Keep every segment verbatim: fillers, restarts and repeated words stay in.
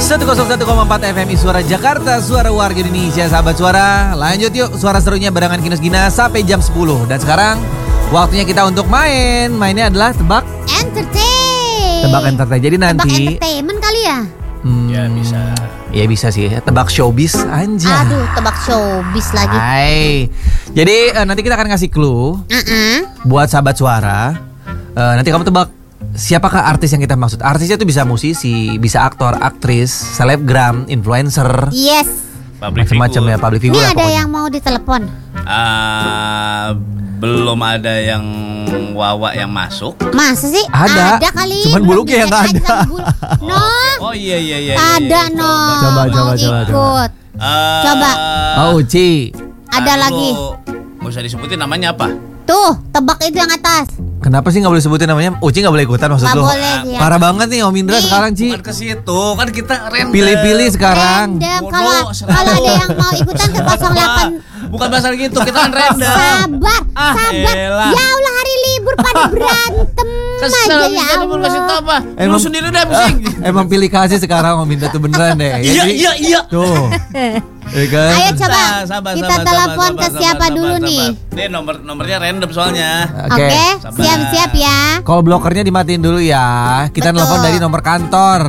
seratus satu koma empat F M I Suara Jakarta, suara warga Indonesia. Sahabat suara, lanjut yuk suara serunya barengan Kinus Gina sampai jam sepuluh. Dan sekarang waktunya kita untuk main. Mainnya adalah tebak entertain. Tebak entertain. Jadi nanti tebak entertainment kali ya? Hmm, ya bisa. Ya bisa sih. Tebak showbiz aja. Aduh, tebak showbiz lagi. Hai. Jadi uh, nanti kita akan ngasih clue uh-uh. buat sahabat suara. Uh, nanti kamu tebak siapakah artis yang kita maksud. Artisnya itu bisa musisi, bisa aktor, aktris, selebgram, influencer. Yes. Macam-macam ya, public figure. Ini lah ada pokoknya. yang mau ditelepon? Uh, belum ada yang Wawa yang masuk. Masa sih? Ada. Ada kali. Cuman Belum buluknya yang nggak dicek ada. aja, bulu- No. Oh iya iya iya. Ada iya, iya. no. Coba, Mau coba, coba, ikut. coba. Uh, Coba. Oh, Uci. Ada tahan lagi. dulu. Nggak usah disebutin namanya apa. Tuh, tebak itu yang atas. Kenapa sih nggak boleh sebutin namanya? Uci nggak boleh ikutan maksud Nggak lu? boleh dia. Parah banget nih Om Indra Nih. sekarang, Ci. Bukan ke situ, kan kita random. Pilih-pilih sekarang. Random. Bodoh, Kalau serah kalau lu. ada yang mau ikutan ke nol delapan. Bukan bahasa gitu, kita kan random. Sabar, Ah, sabar. elah. Ya Allah, hari libur pada berantem Kesel aja ya bisa dulu kasih tau Allah. apa. Lu Emang- sendiri deh pusing. Emang pilih kasih sekarang Om Indra tuh beneran deh. Iya Jadi- iya iya. Tuh. Ya kan? Ayo coba Sabar, sabar, kita sabar, telepon sabar, ke sabar, siapa sabar, dulu sabar. nih. Ini nomor nomornya random soalnya. Oke, sabar. siap-siap ya. Call blokernya dimatiin dulu ya. Kita Betul. telepon dari nomor kantor.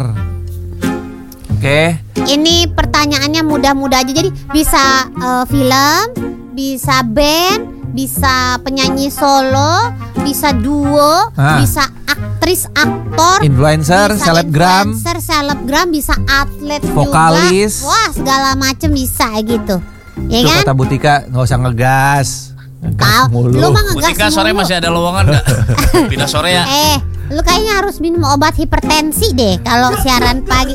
Oke. Ini pertanyaannya mudah-mudah aja. Jadi bisa eh, film, bisa band, bisa penyanyi solo, bisa duo, Ah. bisa aktris, aktor, Influencer, bisa selebgram. influencer, selebgram, bisa atlet Vokalis. juga. Wah, segala macem bisa gitu. Ya Tuh kan? kata Butika nggak usah ngegas. Ngegas Tahu, mulu. lu mah ngegas Butika sore mulu. masih ada lowongan nggak? Pindah sore ya. Eh, lu kayaknya harus minum obat hipertensi deh kalau siaran pagi.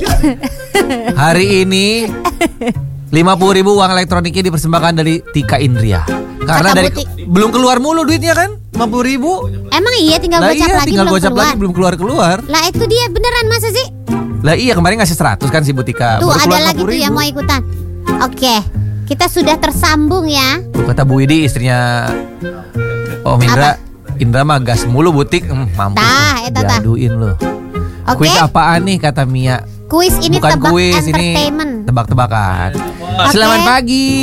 Hari ini lima puluh ribu uang elektroniknya dipersembahkan dari Tika Indria. Karena Kata dari Butik. belum keluar mulu duitnya kan? lima puluh ribu. Emang iya tinggal Lah gocap iya lagi tinggal belum gocap keluar. lagi belum keluar-keluar. Lah itu dia beneran masa sih? Lah iya kemarin ngasih seratus kan si Butika. Tuh Baru ada keluar lagi tuh lima puluh yang ribu. mau ikutan. Oke, kita sudah tersambung ya. Tuh kata Bu Widi istrinya Om Indra. Indra mah gas mulu Butik. Hmm, mampus. Tah, lu. eta tah. Jaduin lu. Oke, Kuis apaan nih kata Mia? kuis ini Bukan tebak kuis ini entertainment. tebak-tebakan. Oke. Selamat pagi.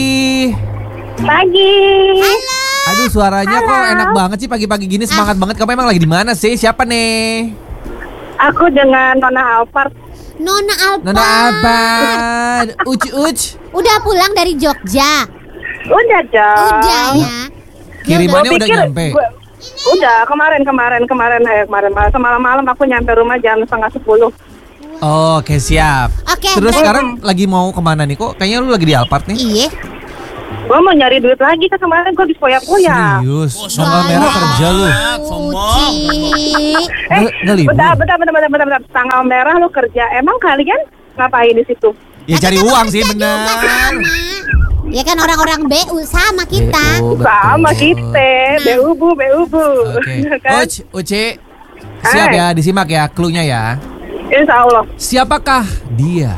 Pagi. Halo. Aduh suaranya kok enak banget sih pagi-pagi gini, semangat banget. Kamu emang lagi di mana sih? Siapa nih? Aku dengan Nona Alphard. Nona Alpa. Nona apa? Uci uci. Udah pulang dari Jogja. Udah dong. Udah ya. Kirimannya Gua udah pikir nyampe. gua- udah kemarin kemarin kemarin eh, kemarin malam semalam malam aku nyampe rumah jam setengah sepuluh. Oh, Oke siap. Oke. Terus baik. sekarang lagi mau kemana nih? Kok kayaknya lu lagi di Alphard nih? Iya. Gue mau nyari duit lagi kan kemarin gue dipoyak-poyak. Serius? Oh, Tanggal merah kerja lu. Sombong. Uci. Eh, Nggak- nggak libur? bentar, bentar, bentar, bentar, bentar, bentar. Tanggal merah lu kerja. Emang kalian ngapain di situ? Ya cari Kita uang bekerja sih juga benar. sama. Ya kan orang-orang B U sama kita. B U, betul. Sama kita, beubu, beubu. Oke. Kan? Uci, Uci. Siap Eh. ya, disimak ya clue-nya ya. Insya Allah. Siapakah dia?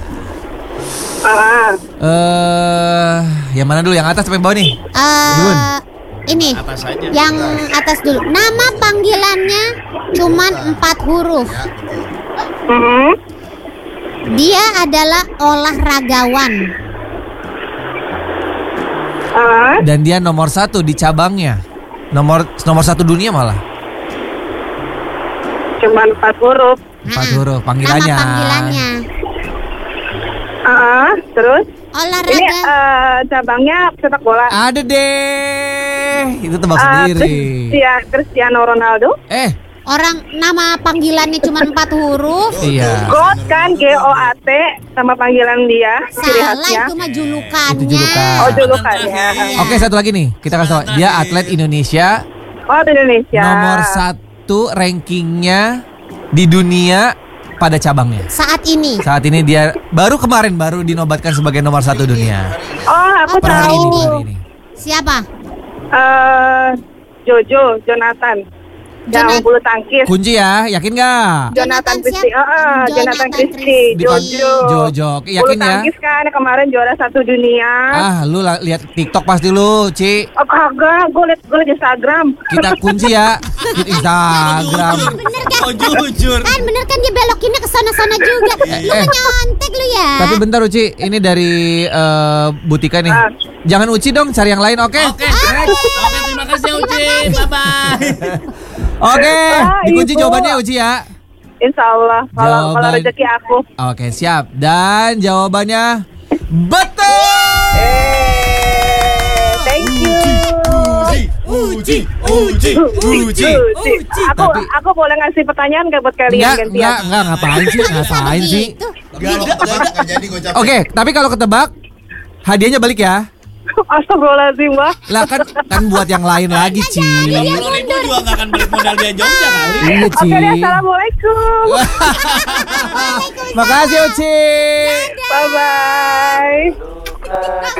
Ah, Eh, yang mana dulu? Yang atas sampai bawah nih? Yun. Eh, ini Apa saja? yang atas dulu. Nama panggilannya cuman empat huruf. mm-hmm. Dia adalah olahragawan. ah, Dan dia nomor satu di cabangnya. Nomor nomor satu dunia malah. cuman empat huruf. Empat Nah, huruf panggilannya. Nama panggilannya. Ah, terus Olahraga. ini eh, cabangnya sepak bola. Ada deh. Itu tebak Ah, sendiri. Cristia- Cristiano Ronaldo. Eh, Orang nama panggilannya cuma empat huruf. iya. God kan G O A T sama panggilan dia ciri Salah khasnya. itu mah julukannya. Itu julukan. Oh julukannya. Oke, satu lagi nih. Kita kasih tahu. Dia atlet Indonesia. Oh di Indonesia. Nomor satu rankingnya di dunia pada cabangnya. Saat ini. Saat ini dia baru kemarin baru dinobatkan sebagai nomor satu dunia. Oh aku Per hari tahu. ini, per hari ini. Siapa? Eh, Jojo Jonathan. yang Jonathan- bulu tangkis. Kunci ya, yakin nggak? Jonathan siapa? Christie, Heeh, Jonathan Jonathan Christie, Dipan- Jojo. Jojo, Bulu yakin ya? tangkis kan kemarin juara satu dunia. Ah, lu la- lihat TikTok pasti lu, Ci. Oh, kagak, gue liat gue liat Instagram. Kita kunci ya. Kita Instagram. Bener kan? Oh jujur. Kan bener kan dia belokinnya ke sana-sana juga. Lu Eh. nyontek lu ya. Tapi bentar Uci, ini dari eh, Butika nih. Ah. Jangan Uci dong, cari yang lain, oke? Oke. Oke, terima kasih ya Uci. Bye bye. Oke, Ah, dikunci Ibu. jawabannya Uci ya. Insya Allah, kalau kalau Jawaban- rezeki aku. Oke, siap. Dan jawabannya betul. Eh, thank you. Uji, uji, uji. Uji. Aku Tapi- aku boleh ngasih pertanyaan gak buat kalian Enggak, gantian? enggak, enggak, ngapain sih? Ngapain sih? Gitu. Gak ada, gak ada, gak jadi gue capek. Oke, tapi kalau ketebak, hadiahnya balik ya. Astagfirullahaladzim, Wah. Lah kan kan buat yang lain lagi, Ci. Sepuluh ribu juga nggak akan balik modal dia Jogja kali. Iya, Ci. Oke deh, assalamualaikum. Makasih, Uci. Bye bye.